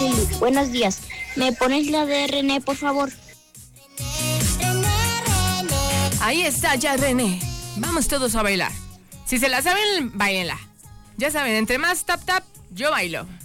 Araceli. Buenos días. ¿Me pones la de René, por favor? Ahí está ya René. Vamos todos a bailar. Si se la saben, bailenla. Ya saben, entre más tap tap, yo bailo.